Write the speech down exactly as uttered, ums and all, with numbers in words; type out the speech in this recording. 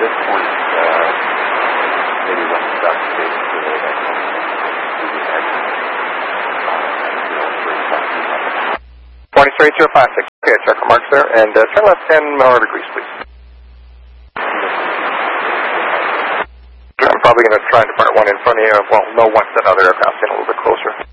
this point, uh, maybe when the dust stays clear, that we can head twenty-three zero five six. Okay, circle marks there, and uh, turn left ten more degrees, please. I'm probably going to try and depart one in front of you. Well, no, once that other aircraft's in a little bit closer.